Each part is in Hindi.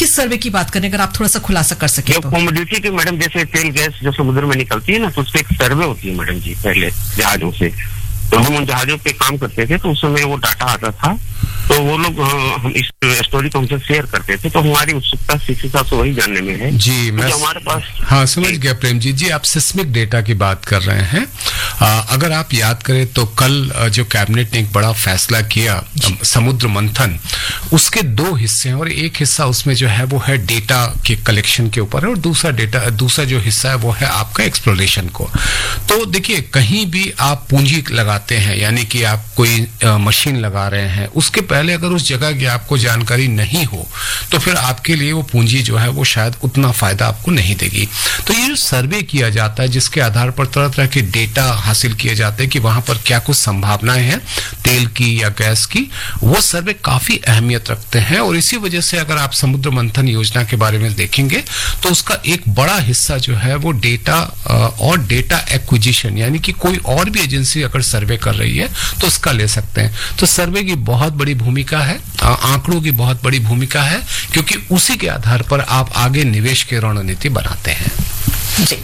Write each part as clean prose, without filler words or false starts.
किस सर्वे की बात करें, अगर आप थोड़ा सा खुलासा कर सके तो? कमोडिटी की मैडम, जैसे तेल गैस जो समुद्र में निकलती है ना, तो उसपे एक सर्वे होती है मैडम जी, पहले जहाजों से। तो हम उन जहाजों पे काम करते थे, तो उस समय वो डाटा आता था, तो वो लोग हम इस स्टोरी को हमसे शेयर करते थे, तो हमारी उत्सुकता इसी हिसाब से वही जानने में है जी। मैं हमारे पास, हाँ, समझ गया प्रेम जी। जी, आप सिस्मिक डेटा की बात कर रहे हैं। अगर आप याद करें तो कल जो कैबिनेट ने एक बड़ा फैसला किया, समुद्र मंथन, उसके दो हिस्से हैं, और एक हिस्सा उसमें जो है वो है डेटा के कलेक्शन के ऊपर है, और दूसरा जो हिस्सा है वो है आपका एक्सप्लोरेशन को। तो देखिए, कहीं भी आप पूंजी लगाते हैं, यानी कि आप कोई मशीन लगा रहे हैं, उसके पहले अगर उस जगह की आपको जानकारी नहीं हो तो फिर आपके लिए वो पूंजी जो है वो शायद उतना फायदा आपको नहीं देगी। तो ये जो सर्वे किया जाता है, जिसके आधार पर तरह तरह के डेटा हासिल किए जाते हैं कि वहां पर क्या कुछ संभावनाएं हैं तेल की या गैस की, वो सर्वे काफी अहमियत रखते हैं। और इसी वजह से अगर आप समुद्र मंथन योजना के बारे में देखेंगे तो उसका एक बड़ा हिस्सा जो है वो डेटा और डेटा एक्विजिशन, यानी कि कोई और भी एजेंसी अगर सर्वे कर रही है तो उसका ले सकते हैं। तो सर्वे की बहुत बड़ी भूमिका है, आंकड़ों की बहुत बड़ी भूमिका है, क्योंकि उसी के आधार पर आप आगे निवेश की रणनीति बनाते हैं। जी,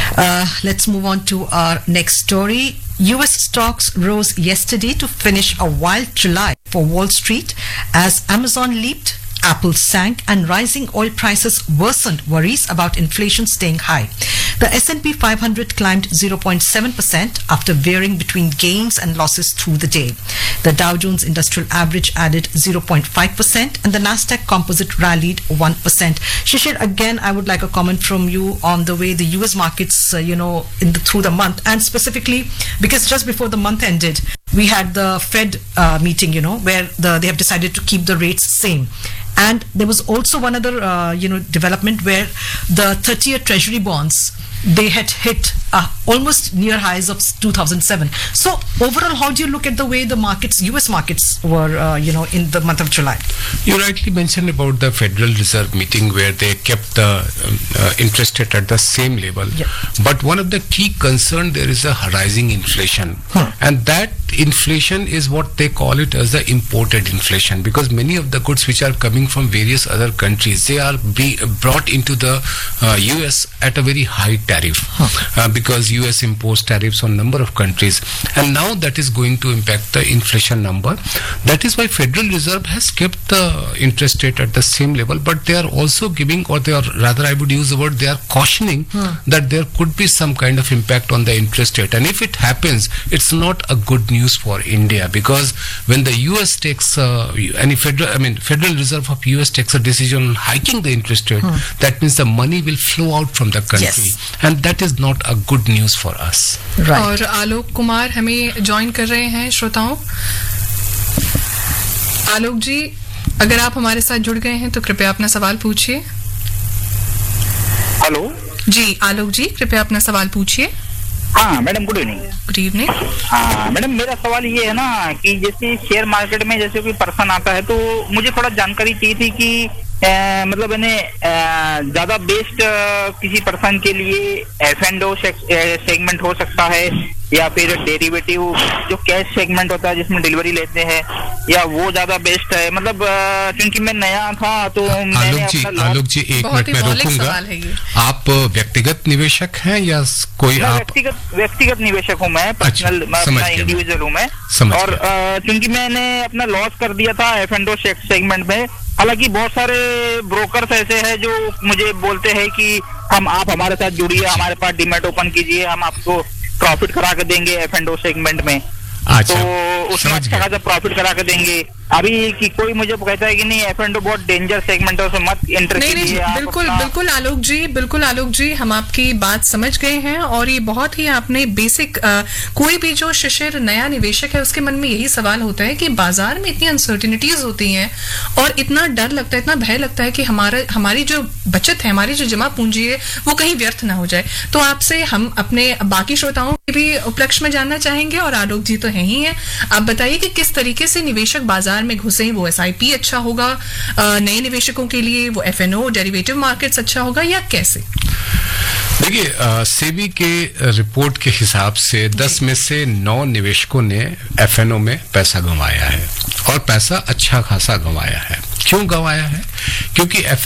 let's move on to our next story. US stocks rose yesterday to finish a wild July for Wall Street as Amazon leaped, Apple sank, and rising oil prices worsened worries about inflation staying high. The S&P 500 climbed 0.7% after veering between gains and losses through the day. The Dow Jones Industrial Average added 0.5% and the Nasdaq Composite rallied 1%. Shishir, again, I would like a comment from you on the way the US markets, through the month, and specifically because just before the month ended, we had the Fed meeting, where they have decided to keep the rates same. And there was also one other, development where the 30-year Treasury bonds, they had hit almost near highs of 2007. So overall, how do you look at the way the markets, US markets were, in the month of July? You rightly mentioned about the Federal Reserve meeting where they kept the interest rate at the same level. Yeah. But one of the key concern there is a rising inflation. And that inflation is what they call it as the imported inflation, because many of the goods which are coming from various other countries, they are being brought into the US at a very high tariff. Because US imposes tariffs on number of countries, and now that is going to impact the inflation number. That is why Federal Reserve has kept the interest rate at the same level, but they are also giving, or they are rather, I would use the word, they are cautioning that there could be some kind of impact on the interest rate. And if it happens, it's not a good news for India, because when the US takes Federal Reserve of US takes a decision on hiking the interest rate, that means the money will flow out from the country. Yes. And that is not a good news for us. Right. और आलोक कुमार हमें ज्वाइन कर रहे हैं श्रोताओं। आलोक जी, अगर आप हमारे साथ जुड़ गए हैं तो कृपया अपना सवाल पूछिए। हेलो जी, आलोक जी, कृपया अपना सवाल पूछिए। हाँ madam, good evening. Good evening. हाँ मैडम, मेरा सवाल ये है ना कि जैसे शेयर मार्केट में जैसे कोई पर्सन आता है तो मुझे थोड़ा जानकारी चाहिए थी कि मतलब इन्हें ज्यादा बेस्ट किसी पर्सन के लिए F&O सेगमेंट हो सकता है, या फिर डेरिवेटिव जो कैश सेगमेंट होता है जिसमें डिलीवरी लेते हैं, या वो ज्यादा बेस्ट है? मतलब क्योंकि मैं नया था तो आलोक जी एक मिनट में रोकूंगा। आप व्यक्तिगत निवेशक हैं या कोई? आप व्यक्तिगत निवेशक हूँ मैं, पर्सनल, मैं अपना इंडिविजुअल हूँ मैं। और क्योंकि मैंने अपना लॉस कर दिया था F&O सेगमेंट में। हालांकि बहुत सारे ब्रोकर्स ऐसे हैं जो मुझे बोलते हैं कि आप हमारे साथ जुड़िए, हमारे पास डीमैट ओपन कीजिए, हम आपको प्रॉफिट करा के देंगे F&O सेगमेंट में। तो उसमें अच्छा खासा प्रॉफिट करा के देंगे। अभी कि कोई मुझे कहता है कि नहीं F&O बहुत डेंजर सेगमेंट है, उसमें मत एंटर कीजिए। नहीं, बिल्कुल आलोक जी, हम आपकी बात समझ गए हैं। और ये बहुत ही आपने बेसिक, कोई भी जो शिशिर नया निवेशक है उसके मन में यही सवाल होता है कि बाजार में इतनी अनसर्टिनिटीज होती हैं और इतना डर लगता है, इतना भय लगता है कि हमारी जो बचत है, हमारी जो जमा पूंजी है, वो कहीं व्यर्थ ना हो जाए। तो आपसे हम अपने बाकी श्रोताओं के भी उपलक्ष्य में जानना चाहेंगे, और आलोक जी तो है ही है, आप बताइए कि किस तरीके से निवेशक बाजार में घुसे। वो SIP अच्छा होगा नए निवेशकों के लिए, वो F&O डेरिवेटिव मार्केट्स अच्छा होगा, या कैसे? देखिए, सेबी के रिपोर्ट के हिसाब से 10 में से 9 निवेशकों ने F&O में पैसा गंवाया है, और पैसा अच्छा खासा गंवाया है। क्यों गंवाया है? क्योंकि